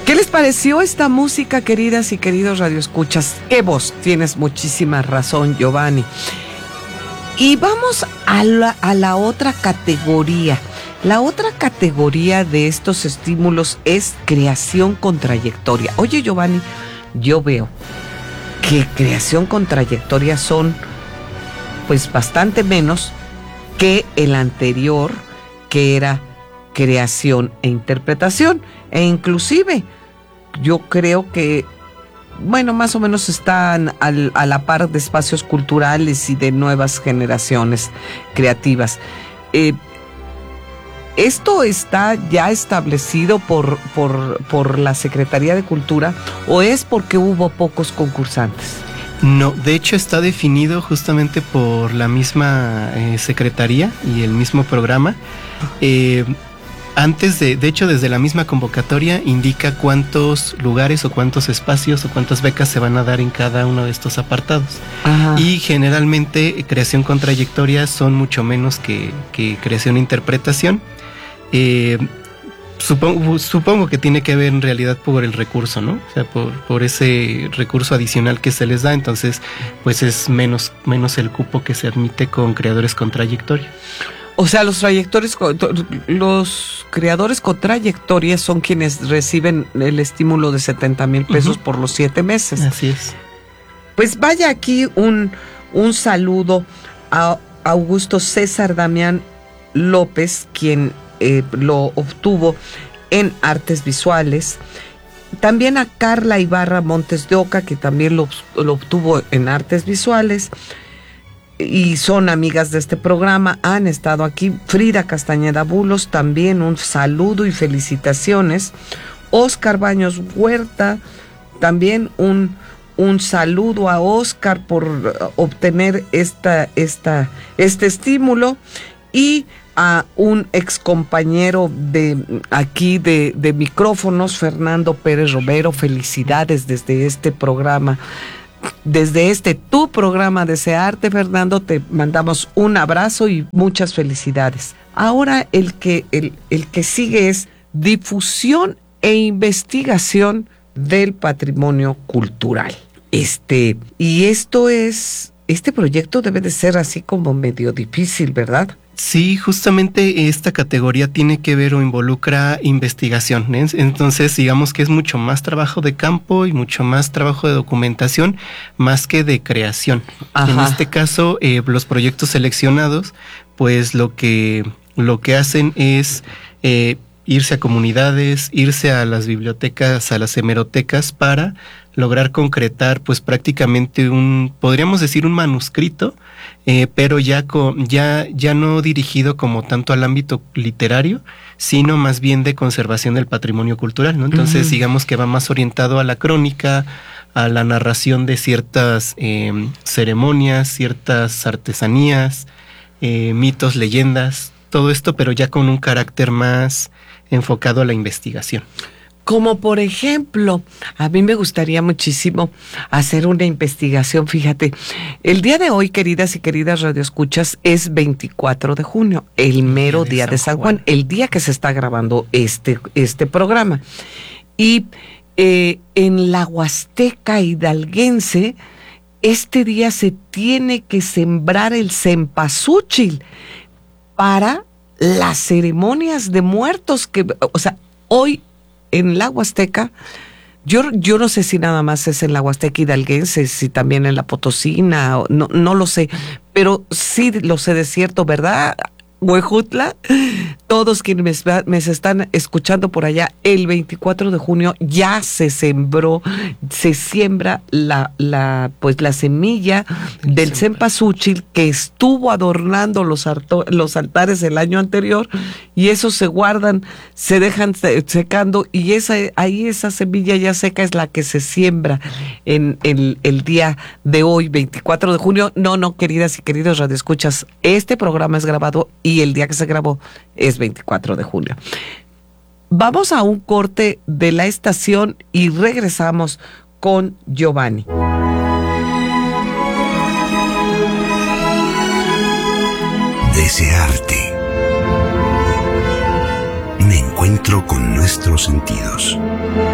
¿Qué les pareció esta música, queridas y queridos radioescuchas? ¡Qué voz! Tienes muchísima razón, Giovanni. Y vamos a la otra categoría. La otra categoría de estos estímulos es creación con trayectoria. Oye, Giovanni, yo veo que creación con trayectoria son pues bastante menos que el anterior, que era creación e interpretación. E inclusive yo creo que, bueno, más o menos están a la par de espacios culturales y de nuevas generaciones creativas. ¿Esto está ya establecido por la Secretaría de Cultura o es porque hubo pocos concursantes? No, de hecho está definido justamente por la misma Secretaría y el mismo programa. Antes de hecho, desde la misma convocatoria indica cuántos lugares o cuántos espacios o cuántas becas se van a dar en cada uno de estos apartados. Ajá. Y generalmente creación con trayectoria son mucho menos que creación e interpretación. Supongo que tiene que ver en realidad por el recurso, ¿no? O sea, por ese recurso adicional que se les da, entonces pues es menos el cupo que se admite con creadores con trayectoria. O sea, los creadores con trayectoria son quienes reciben el estímulo de 70,000 pesos por los 7 meses. Así es. Pues vaya aquí un saludo a Augusto César Damián López, quien lo obtuvo en artes visuales. También a Carla Ibarra Montes de Oca, que también lo obtuvo en artes visuales. Y son amigas de este programa, han estado aquí. Frida Castañeda Bulos, también un saludo y felicitaciones. Oscar Baños Huerta, también un saludo a Oscar por obtener este estímulo. Y a un excompañero de aquí de micrófonos, Fernando Pérez Romero, felicidades desde este programa. Desde tu programa Desearte, Fernando, te mandamos un abrazo y muchas felicidades. Ahora el que sigue es difusión e investigación del patrimonio cultural. Y este proyecto debe de ser así como medio difícil, ¿verdad? Sí, justamente esta categoría tiene que ver o involucra investigación, ¿eh? Entonces digamos que es mucho más trabajo de campo y mucho más trabajo de documentación más que de creación. Ajá. En este caso, los proyectos seleccionados, pues lo que hacen es irse a comunidades, irse a las bibliotecas, a las hemerotecas para lograr concretar pues prácticamente podríamos decir un manuscrito, pero ya no dirigido como tanto al ámbito literario, sino más bien de conservación del patrimonio cultural, ¿no? Entonces digamos que va más orientado a la crónica, a la narración de ciertas ceremonias, ciertas artesanías, mitos, leyendas, todo esto, pero ya con un carácter más enfocado a la investigación. Como por ejemplo, a mí me gustaría muchísimo hacer una investigación, fíjate, el día de hoy, queridas y queridas radioescuchas, es 24 de junio, el mero día de San Juan, el día que se está grabando este programa. Y en la Huasteca hidalguense, este día se tiene que sembrar el cempasúchil para las ceremonias de muertos, o sea, hoy en la Huasteca, yo no sé si nada más es en la Huasteca hidalguense, si también en la Potosina, no lo sé, pero sí lo sé de cierto, ¿verdad? Huejutla, todos quienes me están escuchando por allá, el 24 de junio ya se siembra la semilla del cempasúchil que estuvo adornando los altares el año anterior, y esos se guardan, se dejan secando, y esa semilla ya seca es la que se siembra en el día de hoy, 24 de junio. No, queridas y queridos radioescuchas, este programa es grabado y el día que se grabó es 24 de junio. Vamos a un corte de la estación y regresamos con Giovanni. Desearte. Un encuentro con nuestros sentidos.